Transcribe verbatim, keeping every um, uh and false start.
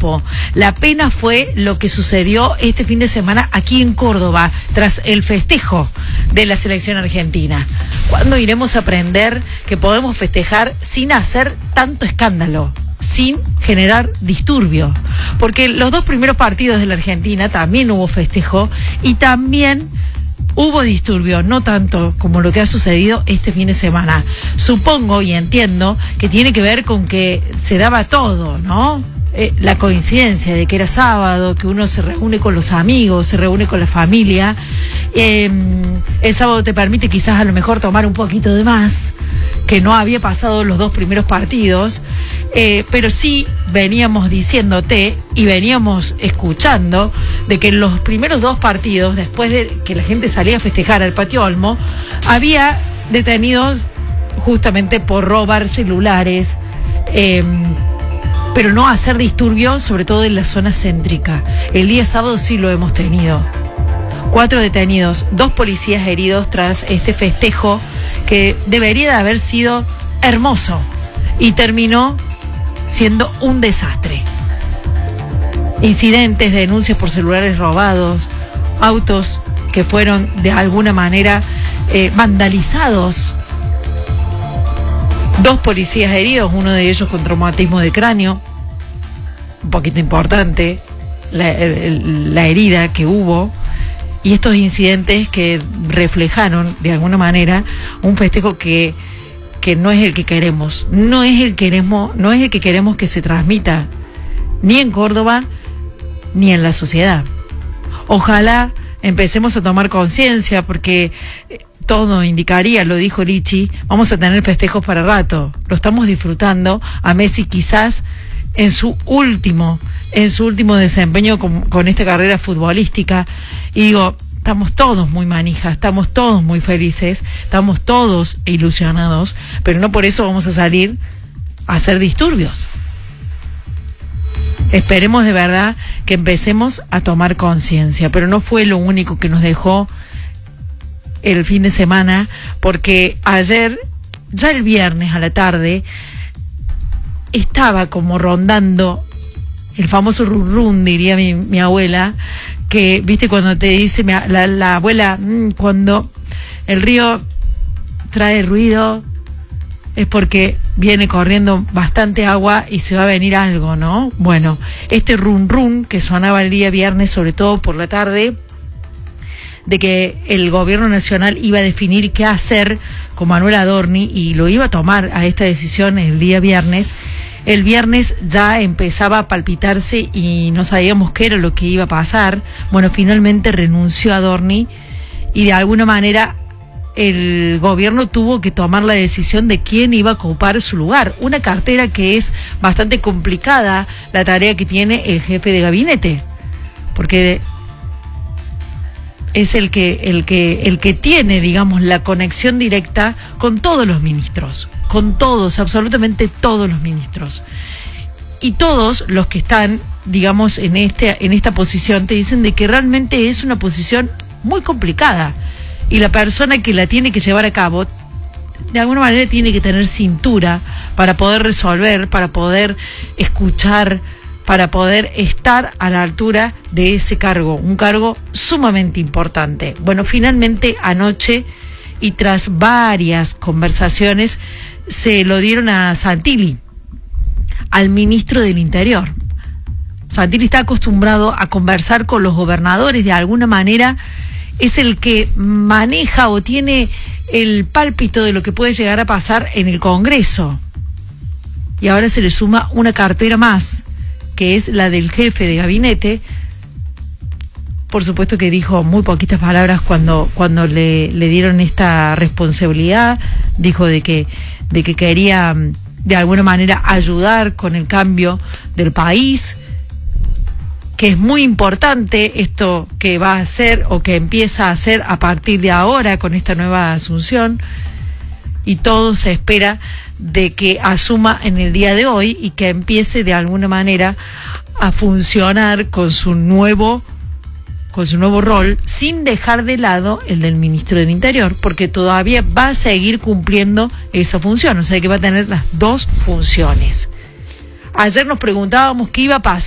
tiempo. La pena fue lo que sucedió este fin de semana aquí en Córdoba, tras el festejo de la selección argentina. ¿Cuándo iremos a aprender que podemos festejar sin hacer tanto escándalo, sin generar disturbio? Porque los dos primeros partidos de la Argentina también hubo festejo y también hubo disturbio, no tanto como lo que ha sucedido este fin de semana. Supongo y entiendo que tiene que ver con que se daba todo, ¿no? Eh, la coincidencia de que era sábado, que uno se reúne con los amigos, se reúne con la familia. Eh, el sábado te permite quizás a lo mejor tomar un poquito de más, que no había pasado los dos primeros partidos, eh, pero sí veníamos diciéndote y veníamos escuchando de que en los primeros dos partidos, después de que la gente salía a festejar al Patio Olmo, había detenidos justamente por robar celulares, eh, pero no hacer disturbios, sobre todo en la zona céntrica. El día sábado sí lo hemos tenido. Cuatro detenidos, dos policías heridos tras este festejo que debería de haber sido hermoso y terminó siendo un desastre. Incidentes, denuncias por celulares robados, autos que fueron de alguna manera eh, vandalizados. Dos policías heridos, uno de ellos con traumatismo de cráneo, un poquito importante la, el, la herida que hubo. Y estos incidentes que reflejaron de alguna manera un festejo que, que no es el que queremos, no es el queremos, no es el que queremos que se transmita ni en Córdoba ni en la sociedad. Ojalá empecemos a tomar conciencia, porque todo indicaría, lo dijo Lichi, vamos a tener festejos para rato. Lo estamos disfrutando a Messi quizás en su último en su último desempeño con, con esta carrera futbolística, y digo, estamos todos muy manijas, estamos todos muy felices, estamos todos ilusionados, pero no por eso vamos a salir a hacer disturbios. Esperemos de verdad que empecemos a tomar conciencia, pero no fue lo único que nos dejó el fin de semana, porque ayer, ya el viernes a la tarde, estaba como rondando el famoso run run, diría mi, mi abuela, que, viste, cuando te dice mi, la, la abuela, mmm, cuando el río trae ruido, es porque viene corriendo bastante agua y se va a venir algo, ¿no? Bueno, este run run que sonaba el día viernes, sobre todo por la tarde, de que el gobierno nacional iba a definir qué hacer con Manuel Adorni y lo iba a tomar a esta decisión el día viernes. El viernes ya empezaba a palpitarse y no sabíamos qué era lo que iba a pasar. Bueno, finalmente renunció Adorni y de alguna manera el gobierno tuvo que tomar la decisión de quién iba a ocupar su lugar. Una cartera que es bastante complicada, la tarea que tiene el jefe de gabinete, porque es el que, el que, el que tiene, digamos, la conexión directa con todos los ministros, con todos, absolutamente todos los ministros. Y todos los que están, digamos, en este, en esta posición te dicen de que realmente es una posición muy complicada. Y la persona que la tiene que llevar a cabo, de alguna manera tiene que tener cintura para poder resolver, para poder escuchar, para poder estar a la altura de ese cargo, un cargo sumamente importante. Bueno, finalmente anoche, y tras varias conversaciones, se lo dieron a Santilli, al ministro del Interior. Santilli está acostumbrado a conversar con los gobernadores, de alguna manera es el que maneja o tiene el pálpito de lo que puede llegar a pasar en el Congreso. Y ahora se le suma una cartera más, que es la del jefe de gabinete. Por supuesto que dijo muy poquitas palabras cuando, cuando le, le dieron esta responsabilidad. Dijo de que, de que quería de alguna manera ayudar con el cambio del país, que es muy importante esto que va a hacer o que empieza a hacer a partir de ahora con esta nueva asunción, y todo se espera de que asuma en el día de hoy y que empiece de alguna manera a funcionar con su nuevo con su nuevo rol, sin dejar de lado el del ministro del Interior, porque todavía va a seguir cumpliendo esa función, o sea que va a tener las dos funciones. Ayer nos preguntábamos qué iba a pasar